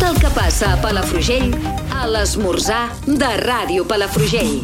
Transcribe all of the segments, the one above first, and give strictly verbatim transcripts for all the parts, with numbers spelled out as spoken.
Tot el que passa a Palafrugell, a l'esmorzar de Ràdio Palafrugell.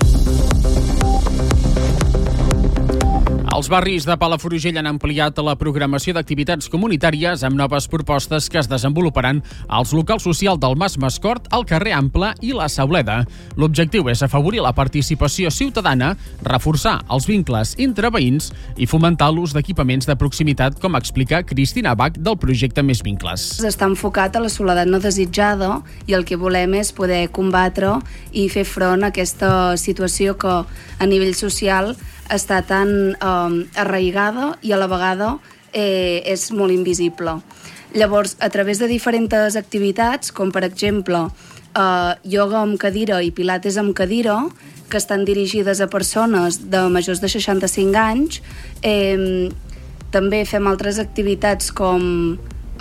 Els barris de Palafrugell han ampliat la programació d'activitats comunitàries amb noves propostes que es desenvoluparan als locals socials del Mas Mascort, al carrer Ample i la Sauleda. L'objectiu és afavorir la participació ciutadana, reforçar els vincles entre veïns i fomentar l'ús d'equipaments de proximitat, com explica Cristina Bach del projecte Més Vincles. Està enfocat a la soledat no desitjada i el que volem és poder combatre i fer front a aquesta situació que a nivell social està tan eh, arraigada i a la vegada eh, és molt invisible. Llavors, a través de diferents activitats, com per exemple eh, ioga amb cadira i pilates amb cadira, que estan dirigides a persones de majors de seixanta-cinc anys, eh, també fem altres activitats com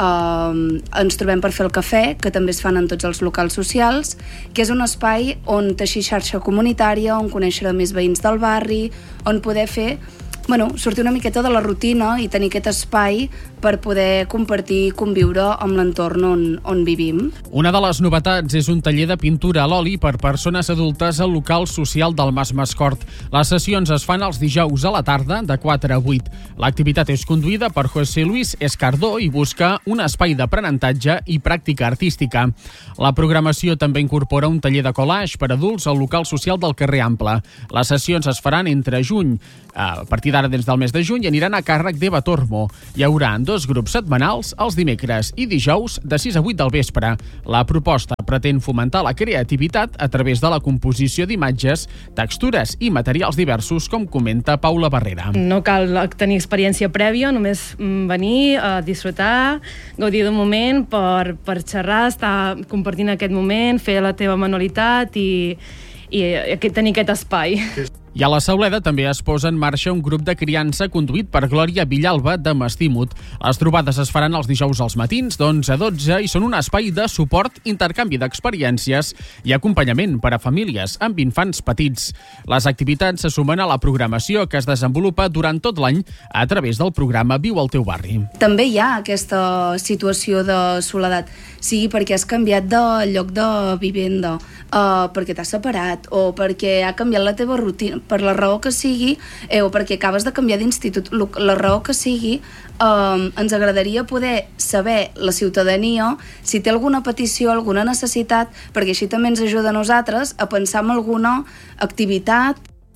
Uh, ens trobem per fer el cafè, que també es fan en tots els locals socials, que és un espai on teixir xarxa comunitària, on conèixer més veïns del barri, on poder fer, bueno, sortir una miqueta de la rutina i tenir aquest espai per poder compartir i conviure amb l'entorn on, on vivim. Una de les novetats és un taller de pintura a l'oli per persones adultes al local social del Mas Mascort. Les sessions es fan els dijous a la tarda de quatre a vuit. L'activitat és conduïda per José Luis Escardó i busca un espai d'aprenentatge i pràctica artística. La programació també incorpora un taller de collage per adults al local social del carrer Ample. Les sessions es faran entre juny, a partir d'ara des del mes de juny, aniran a càrrec d'Eva Tormo. Hi haurà dos grups setmanals, els dimecres i dijous, de sis a vuit del vespre. La proposta pretén fomentar la creativitat a través de la composició d'imatges, textures i materials diversos, com comenta Paula Barrera. No cal tenir experiència prèvia, només venir a disfrutar, gaudir d'un moment per, per xerrar, estar compartint aquest moment, fer la teva manualitat i, i tenir aquest espai. I a la Sauleda també es posa en marxa un grup de criança conduït per Glòria Villalba de Mastímut. Les trobades es faran els dijous als matins d'onze a dotze i són un espai de suport, intercanvi d'experiències i acompanyament per a famílies amb infants petits. Les activitats se sumen a la programació que es desenvolupa durant tot l'any a través del programa Viu al teu barri. També hi ha aquesta situació de soledat, sigui perquè has canviat de lloc de vivenda, uh, perquè t'has separat o perquè ha canviat la teva rutina, per la raó que sigui, eh, o perquè acabes de canviar d'institut, la raó que sigui, eh, ens agradaria poder saber la ciutadania si té alguna petició, alguna necessitat, perquè així també ens ajuda a nosaltres a pensar en alguna activitat.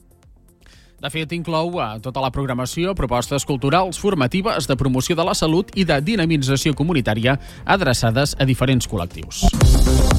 De fet, inclou a tota la programació propostes culturals, formatives, de promoció de la salut i de dinamització comunitària adreçades a diferents col·lectius.